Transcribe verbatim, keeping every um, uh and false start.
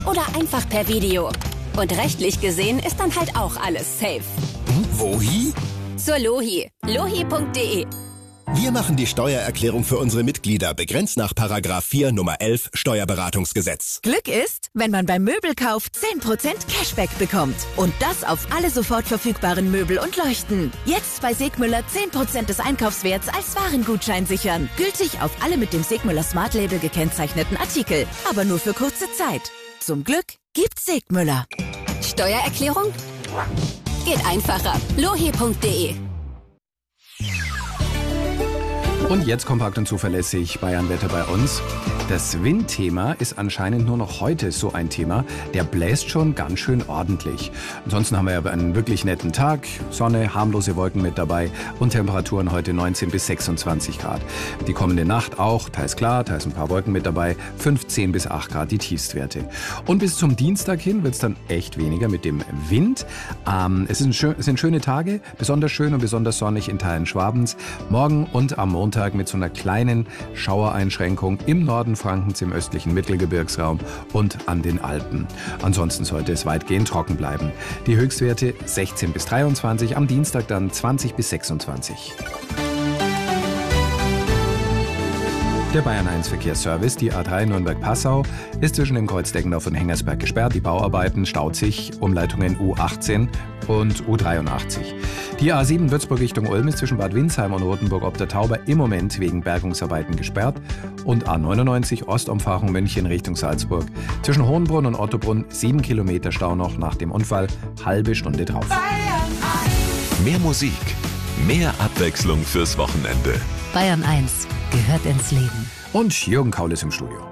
oder einfach per Video. Und rechtlich gesehen ist dann halt auch alles safe. Wohi? Zur Lohi. lohi punkt de. Wir machen die Steuererklärung für unsere Mitglieder, begrenzt nach Paragraph vier Nummer elf Steuerberatungsgesetz. Glück ist, wenn man beim Möbelkauf zehn Prozent Cashback bekommt. Und das auf alle sofort verfügbaren Möbel und Leuchten. Jetzt bei Segmüller zehn Prozent des Einkaufswerts als Warengutschein sichern. Gültig auf alle mit dem Segmüller Smart Label gekennzeichneten Artikel. Aber nur für kurze Zeit. Zum Glück gibt's Segmüller. Steuererklärung? Geht einfacher. lohi punkt de. Und jetzt kompakt und zuverlässig Bayernwetter bei uns. Das Windthema ist anscheinend nur noch heute so ein Thema. Der bläst schon ganz schön ordentlich. Ansonsten haben wir aber einen wirklich netten Tag. Sonne, harmlose Wolken mit dabei und Temperaturen heute neunzehn bis sechsundzwanzig Grad. Die kommende Nacht auch, teils klar, teils ein paar Wolken mit dabei. fünfzehn bis acht Grad die Tiefstwerte. Und bis zum Dienstag hin wird es dann echt weniger mit dem Wind. Ähm, es, sind schön, es sind schöne Tage, besonders schön und besonders sonnig in Teilen Schwabens. Morgen und am Montag mit so einer kleinen Schauereinschränkung im Norden Frankens, im östlichen Mittelgebirgsraum und an den Alpen. Ansonsten sollte es weitgehend trocken bleiben. Die Höchstwerte sechzehn bis dreiundzwanzig, am Dienstag dann zwanzig bis sechsundzwanzig. Der Bayern eins Verkehrsservice, die A drei Nürnberg-Passau, ist zwischen dem Kreuz Deggendorf und Hengersberg gesperrt. Die Bauarbeiten staut sich, Umleitungen U achtzehn und U dreiundachtzig. Die A sieben Würzburg Richtung Ulm ist zwischen Bad Windsheim und Rothenburg ob der Tauber im Moment wegen Bergungsarbeiten gesperrt. Und A neunundneunzig Ostumfahrung München Richtung Salzburg. Zwischen Hohenbrunn und Ottobrunn sieben Kilometer Stau noch nach dem Unfall, halbe Stunde drauf. Mehr Musik, mehr Abwechslung fürs Wochenende. Bayern eins gehört ins Leben. Und Jürgen Kaul ist im Studio.